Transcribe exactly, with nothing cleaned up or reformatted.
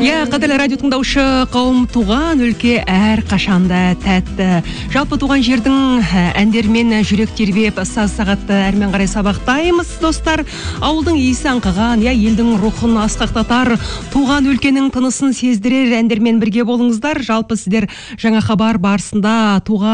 Иә, қадірлі радио тыңдаушы қауым, туған өлке әр қашанда тәтті. Жалпы туған жердің әндермен жүрек тербеп, саз сағатты әрмен қарай сабақтаймыз, достар. Ауылдың иісі аңқыған, я елдің рухын асқақтатар, туған өлкенің тынысын сездірер әндермен бірге болыңыздар. Жалпы сіздер жаңа хабар барысында туған